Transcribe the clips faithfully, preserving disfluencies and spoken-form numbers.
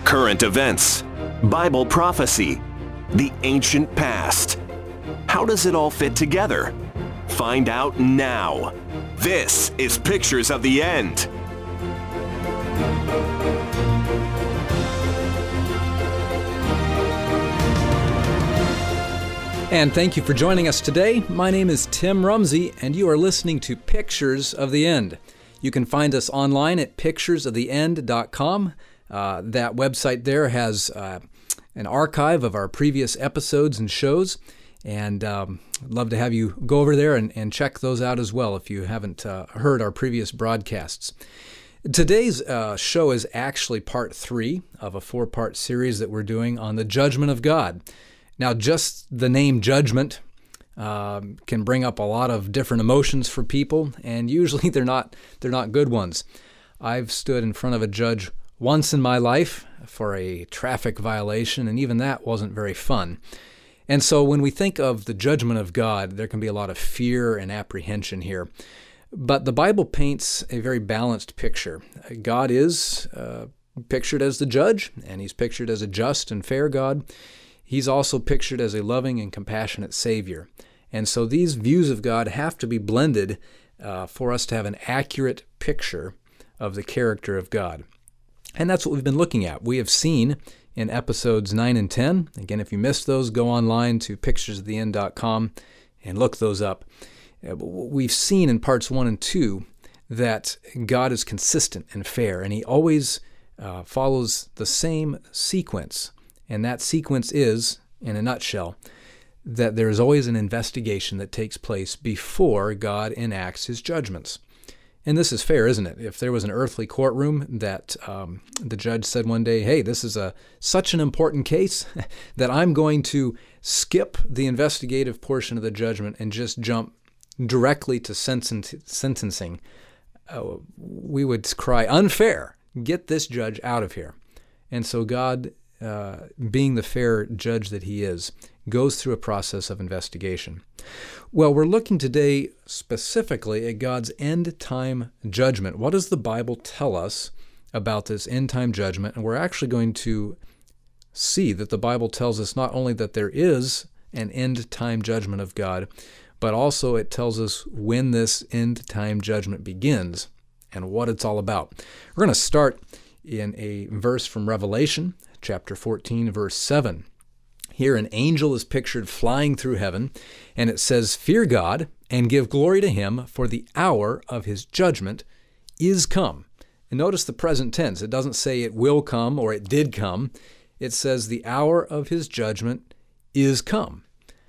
current events, Bible prophecy, the ancient past. How does it all fit together? Find out now. This is Pictures of the End. And thank you for joining us today. My name is Tim Rumsey, and you are listening to Pictures of the End. You can find us online at pictures of the end dot com. Uh, that website there has uh, an archive of our previous episodes and shows, and um, I'd love to have you go over there and, and check those out as well if you haven't uh, heard our previous broadcasts. Today's uh, show is actually part three of a four-part series that we're doing on the judgment of God. Now, just the name judgment um, can bring up a lot of different emotions for people, and usually they're not they're not good ones. I've stood in front of a judge once in my life for a traffic violation, and even that wasn't very fun. And so when we think of the judgment of God, there can be a lot of fear and apprehension here. But the Bible paints a very balanced picture. God is uh, pictured as the judge, and he's pictured as a just and fair God. He's also pictured as a loving and compassionate Savior. And so these views of God have to be blended uh, for us to have an accurate picture of the character of God. And that's what we've been looking at. We have seen in episodes nine and ten, again, if you missed those, go online to pictures of the end dot com and look those up. We've seen in parts one and two that God is consistent and fair, and he always uh, follows the same sequence. And that sequence is, in a nutshell, that there is always an investigation that takes place before God enacts his judgments. And this is fair, isn't it? If there was an earthly courtroom that um, the judge said one day, hey, this is a such an important case that I'm going to skip the investigative portion of the judgment and just jump directly to senten- sentencing, uh, we would cry, unfair, get this judge out of here. And so God, Uh, being the fair judge that he is, goes through a process of investigation. Well, we're looking today specifically at God's end-time judgment. What does the Bible tell us about this end-time judgment? And we're actually going to see that the Bible tells us not only that there is an end-time judgment of God, but also it tells us when this end-time judgment begins and what it's all about. We're going to start in a verse from Revelation, chapter fourteen, verse seven. Here an angel is pictured flying through heaven, and it says, "Fear God and give glory to him, for the hour of his judgment is come." And notice the present tense. It doesn't say it will come or it did come. It says the hour of his judgment is come.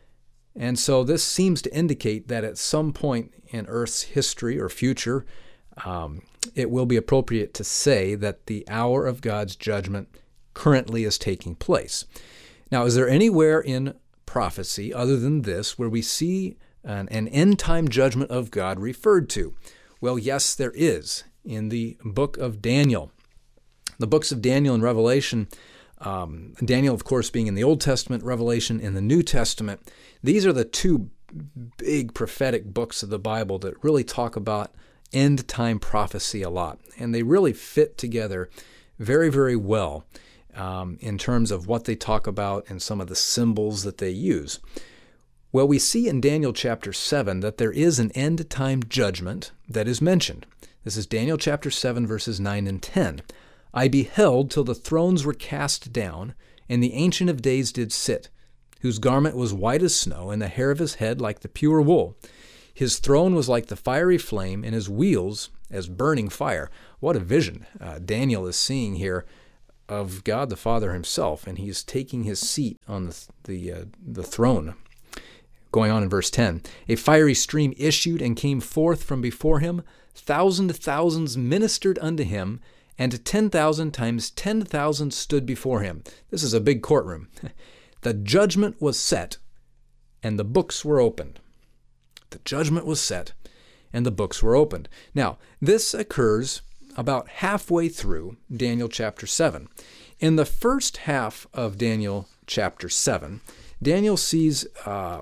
And so this seems to indicate that at some point in Earth's history or future, um, it will be appropriate to say that the hour of God's judgment currently is taking place. Now, is there anywhere in prophecy other than this where we see an, an end-time judgment of God referred to? Well, yes, there is in the book of Daniel. The books of Daniel and Revelation, um, Daniel, of course, being in the Old Testament, Revelation in the New Testament, these are the two big prophetic books of the Bible that really talk about end-time prophecy a lot. And they really fit together very, very well um, in terms of what they talk about and some of the symbols that they use. Well, we see in Daniel chapter seven that there is an end-time judgment that is mentioned. This is Daniel chapter seven, verses nine and ten. "I beheld till the thrones were cast down, and the Ancient of Days did sit, whose garment was white as snow, and the hair of his head like the pure wool. His throne was like the fiery flame, and his wheels as burning fire." What a vision uh, Daniel is seeing here of God the Father himself, and he's taking his seat on the the, uh, the throne. Going on in verse ten, "A fiery stream issued and came forth from before him. Thousand thousands ministered unto him, and ten thousand times ten thousand stood before him." This is a big courtroom. "The judgment was set, and the books were opened." The judgment was set, and the books were opened. Now, this occurs about halfway through Daniel chapter seven. In the first half of Daniel chapter seven, Daniel sees uh,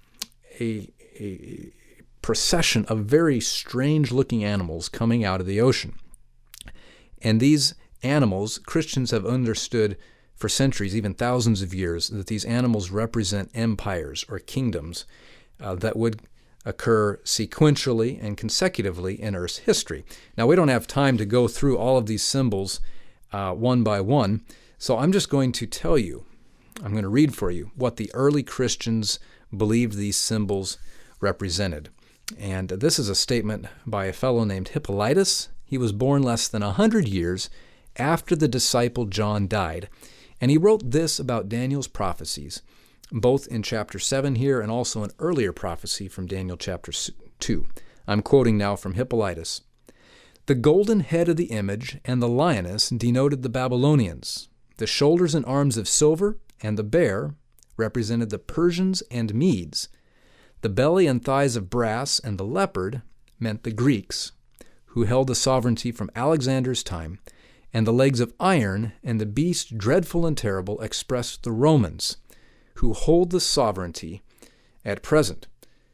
a, a procession of very strange-looking animals coming out of the ocean. And these animals, Christians have understood for centuries, even thousands of years, that these animals represent empires or kingdoms uh, that would occur sequentially and consecutively in Earth's history. Now, we don't have time to go through all of these symbols uh, one by one, so I'm just going to tell you, I'm going to read for you what the early Christians believed these symbols represented. And this is a statement by a fellow named Hippolytus. He was born less than one hundred years after the disciple John died. And he wrote this about Daniel's prophecies, both in chapter seven here and also an earlier prophecy from Daniel chapter two. I'm quoting now from Hippolytus. The golden head of the image and the lioness denoted the Babylonians. The shoulders and arms of silver and the bear represented the Persians and Medes. The belly and thighs of brass and the leopard meant the Greeks, who held the sovereignty from Alexander's time, and the legs of iron and the beast dreadful and terrible expressed the Romans, who hold the sovereignty at present.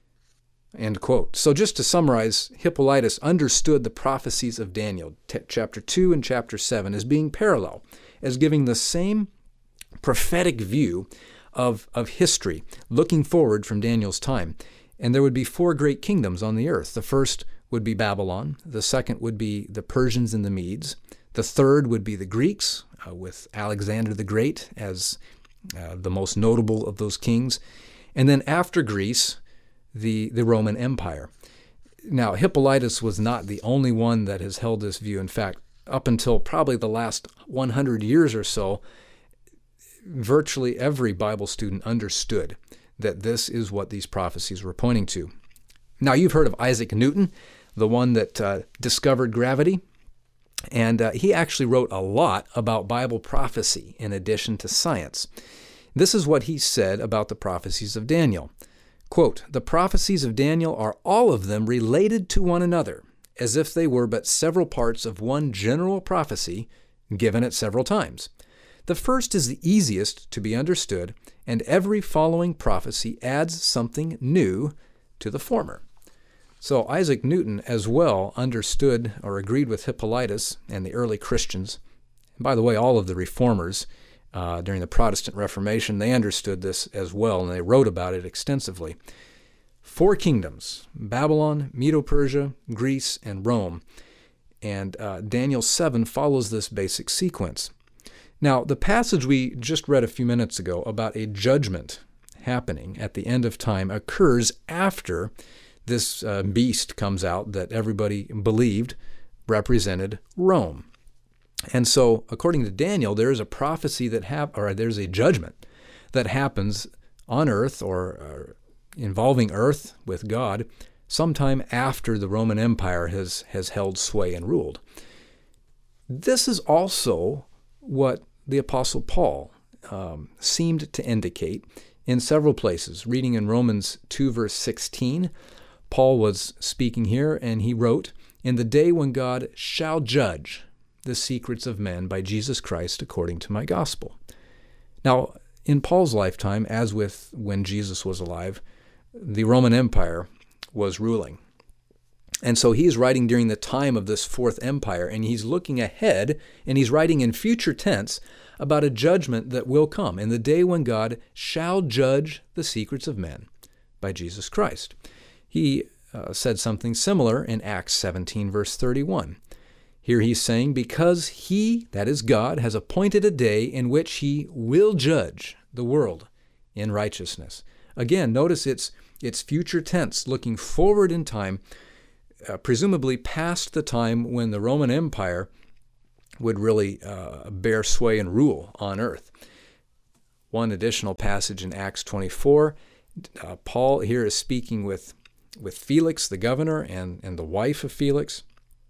End quote. So just to summarize, Hippolytus understood the prophecies of Daniel, t- chapter two and chapter seven, as being parallel, as giving the same prophetic view of, of history, looking forward from Daniel's time. And there would be four great kingdoms on the earth. The first would be Babylon. The second would be the Persians and the Medes. The third would be the Greeks, uh, with Alexander the Great as uh, the most notable of those kings. And then after Greece, the, the Roman Empire. Now, Hippolytus was not the only one that has held this view. In fact, up until probably the last one hundred years or so, virtually every Bible student understood that this is what these prophecies were pointing to. Now, you've heard of Isaac Newton, the one that uh, discovered gravity, and uh, he actually wrote a lot about Bible prophecy in addition to science. This is what he said about the prophecies of Daniel. Quote, "The prophecies of Daniel are all of them related to one another, as if they were but several parts of one general prophecy given at several times. The first is the easiest to be understood, and every following prophecy adds something new to the former." So Isaac Newton as well understood or agreed with Hippolytus and the early Christians. And by the way, all of the reformers uh, during the Protestant Reformation, they understood this as well, and they wrote about it extensively. Four kingdoms: Babylon, Medo-Persia, Greece, and Rome. And uh, Daniel seven follows this basic sequence. Now, the passage we just read a few minutes ago about a judgment happening at the end of time occurs after this uh, beast comes out that everybody believed represented Rome. And so, according to Daniel, there is a prophecy that hap- or there's a judgment that happens on earth or, or involving earth with God sometime after the Roman Empire has, has held sway and ruled. This is also what the Apostle Paul um, seemed to indicate in several places. Reading in Romans two, verse sixteen, Paul was speaking here, and he wrote, "In the day when God shall judge the secrets of men by Jesus Christ according to my gospel." Now, in Paul's lifetime, as with when Jesus was alive, the Roman Empire was ruling. And so he's writing during the time of this fourth empire, and he's looking ahead, and he's writing in future tense about a judgment that will come in the day when God shall judge the secrets of men by Jesus Christ. He uh, said something similar in Acts seventeen, verse thirty-one. Here he's saying, because he, that is God, has appointed a day in which he will judge the world in righteousness. Again, notice it's, it's future tense, looking forward in time, Uh, presumably past the time when the Roman Empire would really uh, bear sway and rule on earth. One additional passage in Acts twenty-four, uh, Paul here is speaking with, with Felix, the governor, and, and the wife of Felix.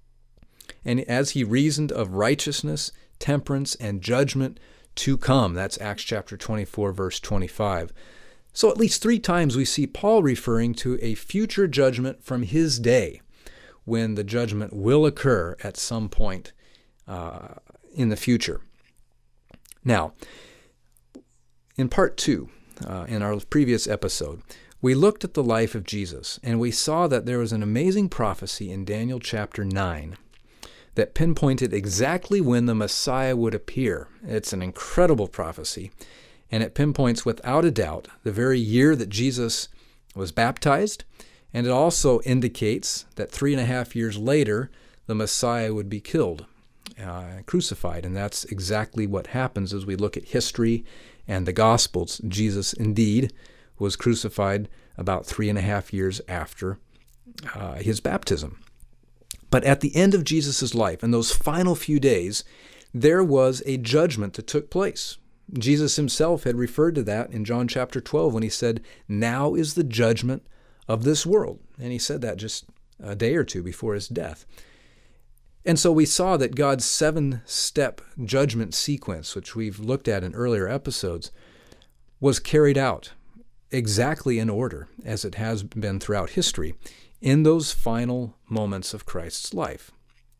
And as he reasoned of righteousness, temperance, and judgment to come, that's Acts chapter twenty-four, verse twenty-five. So at least three times we see Paul referring to a future judgment from his day, when the judgment will occur at some point uh, in the future. Now, in part two, uh, in our previous episode, we looked at the life of Jesus, and we saw that there was an amazing prophecy in Daniel chapter nine that pinpointed exactly when the Messiah would appear. It's an incredible prophecy, and it pinpoints without a doubt the very year that Jesus was baptized, and it also indicates that three and a half years later, the Messiah would be killed, uh, crucified, and that's exactly what happens as we look at history and the Gospels. Jesus indeed was crucified about three and a half years after uh, his baptism. But at the end of Jesus' life, in those final few days, there was a judgment that took place. Jesus himself had referred to that in John chapter twelve when he said, "Now is the judgment of this world." And he said that just a day or two before his death. And so we saw that God's seven-step judgment sequence, which we've looked at in earlier episodes, was carried out exactly in order, as it has been throughout history, in those final moments of Christ's life.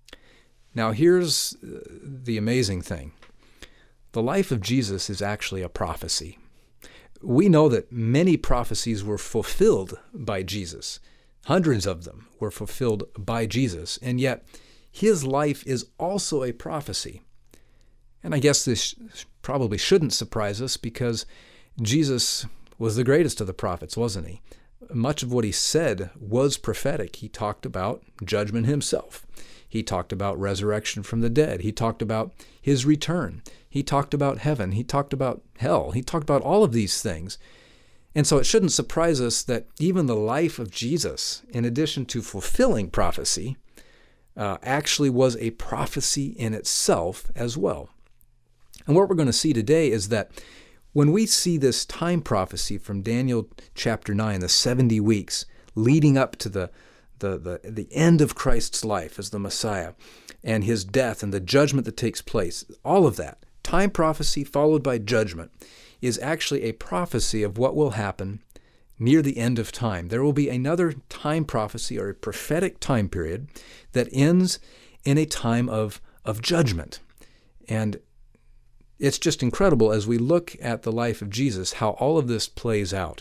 Now, here's the amazing thing. The life of Jesus is actually a prophecy. We know that many prophecies were fulfilled by Jesus. Hundreds of them were fulfilled by Jesus, and yet his life is also a prophecy. And I guess this probably shouldn't surprise us because Jesus was the greatest of the prophets, wasn't he? Much of what he said was prophetic. He talked about judgment himself. He talked about resurrection from the dead. He talked about his return. He talked about heaven. He talked about hell. He talked about all of these things. And so it shouldn't surprise us that even the life of Jesus, in addition to fulfilling prophecy, uh, actually was a prophecy in itself as well. And what we're going to see today is that when we see this time prophecy from Daniel chapter nine, the seventy weeks leading up to the, the, the, the end of Christ's life as the Messiah and his death and the judgment that takes place, all of that, time prophecy followed by judgment, is actually a prophecy of what will happen near the end of time. There will be another time prophecy or a prophetic time period that ends in a time of, of judgment. And it's just incredible as we look at the life of Jesus, how all of this plays out.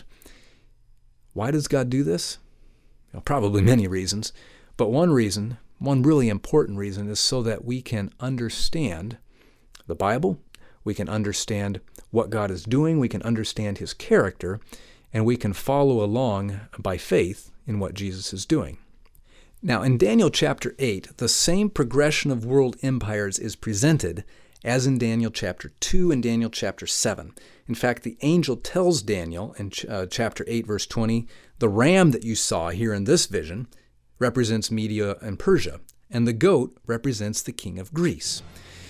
Why does God do this? Well, probably many reasons, but one reason, one really important reason, is so that we can understand the Bible, we can understand what God is doing, we can understand his character, and we can follow along by faith in what Jesus is doing. Now, in Daniel chapter eight, the same progression of world empires is presented as in Daniel chapter two and Daniel chapter seven. In fact, the angel tells Daniel in ch- uh, chapter eight, verse twenty, the ram that you saw here in this vision represents Media and Persia, and the goat represents the king of Greece.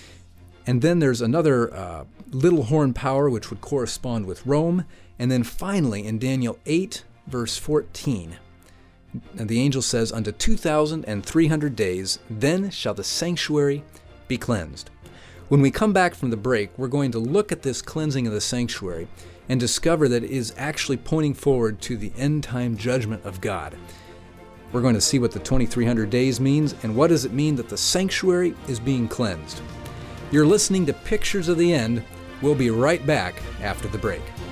And then there's another uh, little horn power which would correspond with Rome. And then finally, in Daniel eight, verse fourteen, and the angel says, "Unto two thousand three hundred days, then shall the sanctuary be cleansed." When we come back from the break, we're going to look at this cleansing of the sanctuary and discover that it is actually pointing forward to the end-time judgment of God. We're going to see what the twenty-three hundred days means and what does it mean that the sanctuary is being cleansed. You're listening to Pictures of the End. We'll be right back after the break.